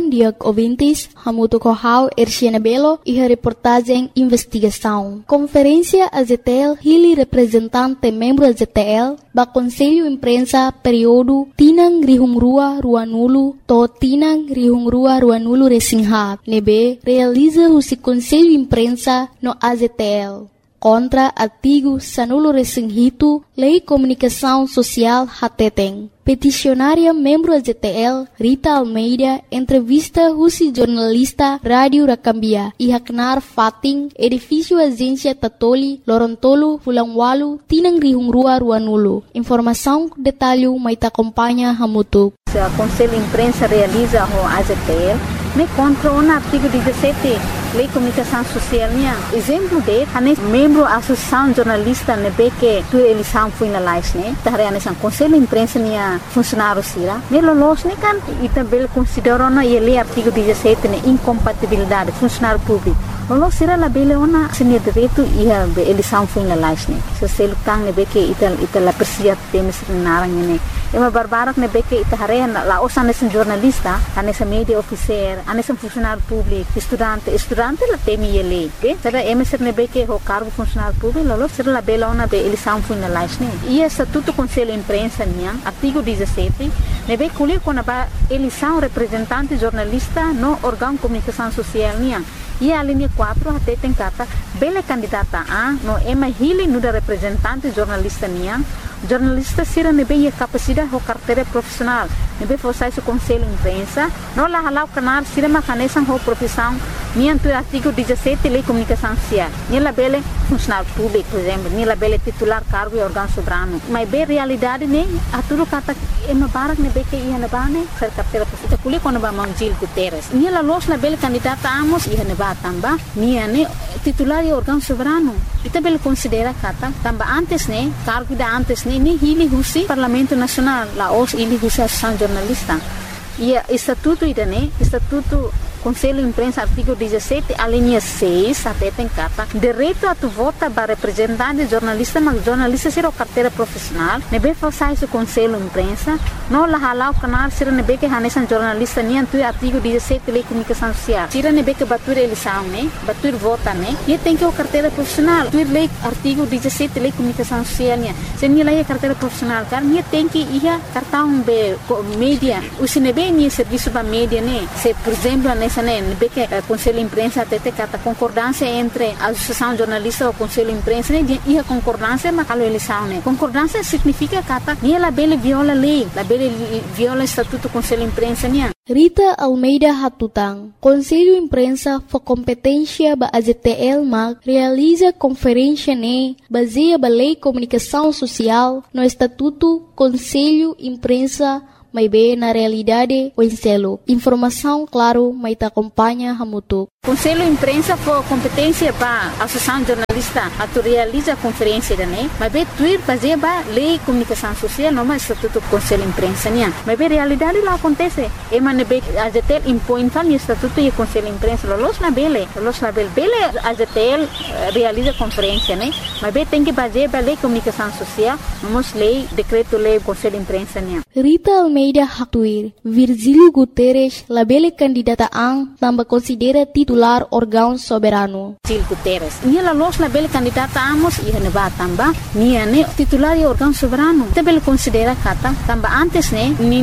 dia ouvintes, Hamuto Kohau, Erciana Belo e a reportagem Investigação. Conferência AZTL, Hili representante membro AZTL, ba Conselho Imprensa período Tinang Rihungrua Ruanulu, to Tinang Rihungrua Ruanulu Resinghat, nebe realiza o Conselho Imprensa no AZTL. Contra artigo Sanulo Resinghito, Lei Comunicação Social Hateteng. Peticionária membro AZTL, Rita Almeida, entrevista Rusi jornalista Rádio Rakambia e Haknar Fating, edifício Agência Tatoli, Lorontolo, Fulangwalu, Tinang Rihungrua Ruanulu. Informação, detalhe, maita acompanha Hamutuk. O Conselho Imprensa realiza o AZTL, me contra o artigo 17, Lei Comunicação Social. Exemplo de, membro da Associação Jornalista, que tu eleição foi na live, o Conselho Imprensa, funcionário sira, nelos kan e também consideram na lei artigo 17 incompatibilidade funcionário público. Lolos sira la bele ona sini direito e a eleição foi na live, se selo tang que ita la persia temes narang ini. Ema barbarak que ita hare la osa nesse jornalista, nesse media officer, nesse funcionário público, estudante la temi ele, que será emeser que o cargo funcionário público, lolos sira la bele ona eleição foi na live. E estatuto Conselho Imprensa artigo 17, nebe kulir com a eleição representante jornalista no órgão de comunicação social e a linha 4 até tem cata bela candidata a no ema hili no da representante jornalista jornalista sira nebe a capacidade ou carteira profissional nebe forçar o Conselho Imprensa no la halau canal sira macanesan ou profissão tu artigo 17 Lei Comunicação Social nela bela funcionário público por exemplo nela bela titular cargo e órgão soberano mas bem realidade a tudo cata ema barak nebe que ia na bane ser carteira profissional kuli quando ba Mangil Guterres nela los na bela candidata amos ia na tamba titular e órgão soberano e também considera kata tamba antes cargo da antes ni hili husi Parlamento Nacional la os hili husi Associação Jornalista e estatuto estatuto Conselho Imprensa artigo 17 a linha 6 até tem cata direito a tu vota para representante jornalista mas jornalista ser o carteira profissional nebe forçar o Conselho Imprensa não la halau canal ser nebe que hanesan jornalista tu artigo 17 Lei Comunicação Social ser nebe que batur eleição batur vota e tem que o carteira profissional tu lei artigo 17 Lei Comunicação Social se nem lei carteira profissional car tem que ia cartão be mídia o se nebe ni serviço ba mídia se por exemplo que o Conselho Imprensa até cata concordância entre a Associação Jornalista e o Conselho Imprensa e a concordância mas a eleição concordância significa cata nem ela bele viola lei la bele viola estatuto Conselho Imprensa Rita Almeida Hatutang, Conselho Imprensa for competência ba AZTL mag realiza conferência baseia ba Lei Comunicação Social no Estatuto Conselho Imprensa mas bem na realidade o enselo. Informação, claro, mas te acompanha Hamutuk. Conselho Imprensa for competência para a Associação Jornalista a tu realiza a conferência mas bem tuir fazer ba Lei Comunicação Social não mais Estatuto Conselho Imprensa mas bem realidade lá acontece ema nebe AZTL impõe o Estatuto e Conselho Imprensa los na bele AZTL realiza conferência mas bem tem que fazer ba Lei Comunicação Social vamos lei decreto lei Conselho Imprensa Rita Almeida Hatuir, Virgílio Guterres, labele candidata também considera titular órgão soberano. Virgílio Guterres, ela los labele candidata amos e neba tamba, titular e órgão soberano. Também considera kata tamba antes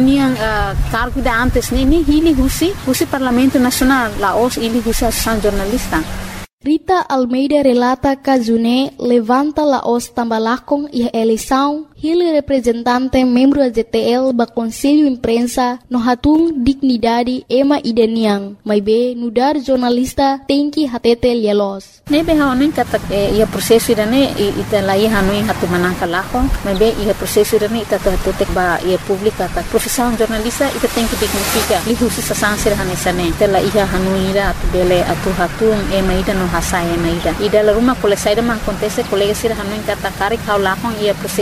cargo da antes ni hili husi Parlamento Nacional, la os hili husi Associação Jornalista. Rita Almeida relata que June levanta la os tambalakong e a eleição ele representante membro da ZTL ba Conselho Imprensa no hatung dignidade ema idaniang mas be nudar jornalista tem que hatete lielos nebe haonin kata ia prosesso idane ita lai hanui hatu manangka lako mas be ia prosesso idane ita hatutek ba ia publika ta profissão jornalista ita tem que dignifica lihusi sasansir hanesane tela ia hanui ira atu bele atu hatung ema ida no hasaya na ida la rumah kolesai man acontece colega sir hanui kata kari kau lakong ia prosesso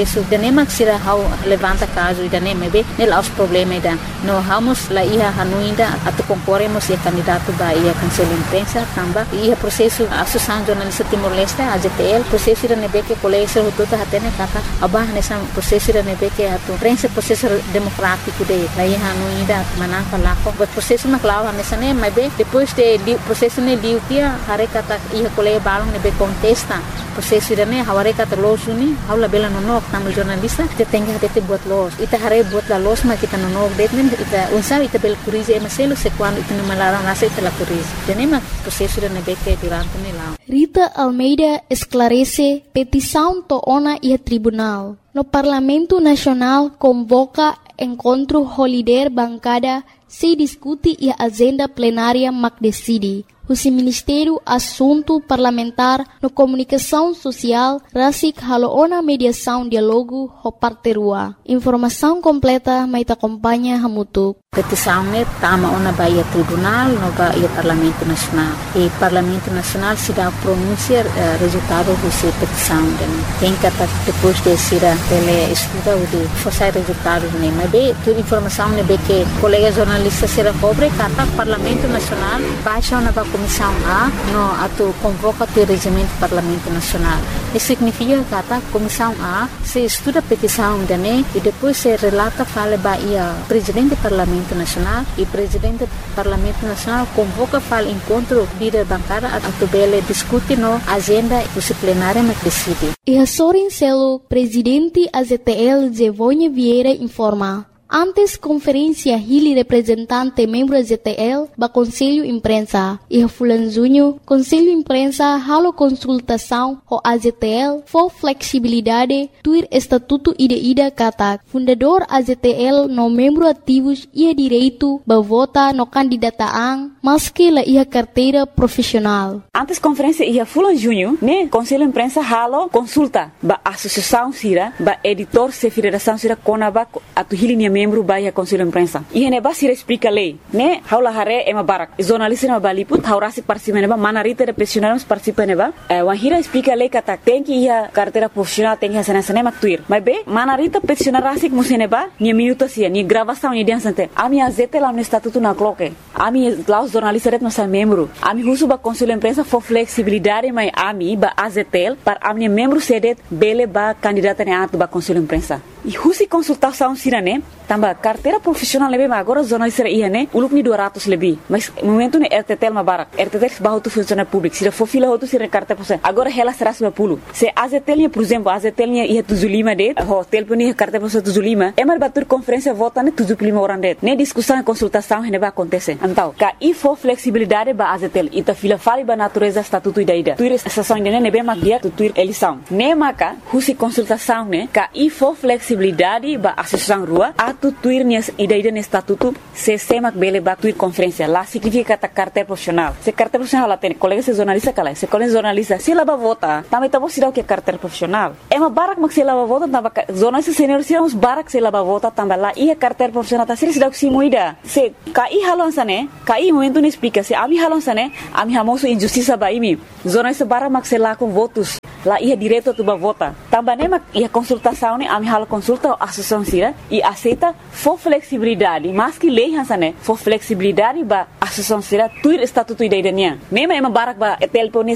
nema sira hau levanta caso ida nema be nela os problema ida no vamos la ia hanuinda atu concorremos e candidato ba ia cancela imprensa tamba ia processo associação jornalista Timor-Leste AZTL processo ida nebe que colega rotota hatene kata abah nessa processo ida nebe que atu imprensa processo democrático de la ia hanuinda manaka lako but processo na clava nessa nema be depois de processo ne liutia hare kata ia colega balong nebe contesta processo ida ne haware kata losuni haula bela nonok tamu jornalista kita tengah tete buat los ita hare buat la los ma kita nonok detmen ita unsa ita bel kurize maselo se quando ita malarang nasa ita la kurize denema processo ida nebe que durante ne lá. Rita Almeida esclarece petição toona e tribunal. No Parlamento Nacional convoca encontro holiday bancada se discute e agenda plenária mac decide. O Ministério Assunto Parlamentar no Comunicação Social rasik haloona mediação diálogo ho parterua. Informação completa mai acompanha hamutuk. Petição ne tama ona baia tribunal no baia Parlamento Nacional. E Parlamento Nacional se dá pronunciar resultado dessa petição. Tem que depois de ser ele estuda o de forçar resultados ne. Mas bem, toda informação ne be que colega jornalista será cobre kata Parlamento Nacional baixa ona Comissão A no atu convoca o regimento do Parlamento Nacional. Isso significa que a Comissão A se estuda a petição dane e depois se relata fala baia presidente do Parlamento Nacional e presidente do Parlamento Nacional convoca fala encontro líder bancada atu bele discute no agenda plenária mas decide. E a Sorin Celo, presidente AZTL Zevonha Vieira informa. Antes conferência Hili representante membro ZTL ba Conselho Imprensa e a Fulanzunho Conselho Imprensa halo consultação o AZTL for flexibilidade tuir estatuto ida kata fundador AZTL no membro ativos ia direito ba vota no candidataan maski la ia carteira profissional. Antes conferência ia Fulanzunho ne Conselho Imprensa halo consulta ba associação sira ba editor se federação sira konaba atu Hili membro baia Conselho Imprensa. E ne basira explica lei, né? Haula hare ema barak. Jornalista na baliput, haurasi participa neba, manarita de profissionais participa neba. Wahira explica lei kata tem que ia carteira profissional tem que sana maktuir. Mas be, manarita profissional rasik museneba, ni minuto sia, ni gravação ni dia sante. Ami azete lá no estatuto na cloque. Ami lá os jornalistas ret nossa membro. Ami husu ba Conselho Imprensa for flexibilidade mai ami ba azetel para ami membro sedet bele ba candidata ne atu ba Conselho Imprensa. E husi consultação sirane tamba carteira profissional lebe ma agora jornalista ia ne uluk ni 200 lebih mas momento ne RTTL ma barak RTTL bahu tu funcionário público sira for fila hotu sira carteira profissional agora ela será 10 se AZTL nya por exemplo AZTL nya ia 75 de hotel puni carteira profissional 75 emar batur conferência vota ne 75 orang de ne discussão e consultação ne ba acontece então ka e for flexibilidade ba AZTL ita fila fali ba natureza estatuto ida tuir estação ne be ma dia tuir eleição ne maka husi consultação ne ka e for flexibilidade ba associação rua atu tuir nias ida ne estatuto se semak bele ba tuir conferência lá significa ta carteira profissional se carteira profissional lá tem colega se jornalista kala se colega jornalista se lá ba vota também tá você que carteira profissional é uma barak mak se lá ba vota tamba jornalista senior se uns barak se lá ba vota tamba lá e carteira profissional tá se dá que se moida se kai halon sane kai momento ne explica se ami halon sane ami hamoso injustiça ba imi jornalista barak mak se lá com votos lá ia direto tu ba vota tamba ne mak ia consultação ne ami halo consulta a associação sira e aceita for flexibilidade mas que lei hansane for flexibilidade ba associação sira tuir estatuto ida idania mema ema barak ba telpone